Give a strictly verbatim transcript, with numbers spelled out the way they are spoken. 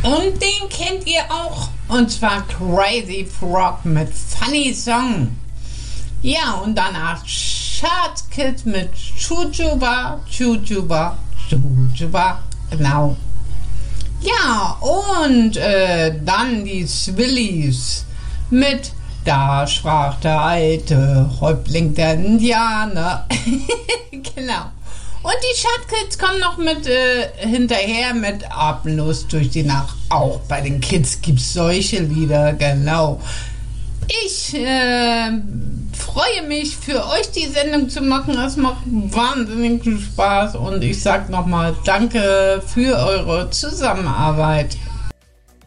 Und den kennt ihr auch. Und zwar Crazy Frog mit Funny Song. Ja, und danach Schatzkid mit Chuchuba, Chuchuba, Chuchuba. Genau. Ja, und äh, dann die Swillies mit Da sprach der alte Häuptling der Indianer. Genau. Und die Schatzkids kommen noch mit äh, hinterher mit Atemlos durch die Nacht. Auch bei den Kids gibt es solche Lieder, genau. Ich äh, freue mich, für euch die Sendung zu machen. Es macht wahnsinnig viel Spaß und ich sage nochmal Danke für eure Zusammenarbeit.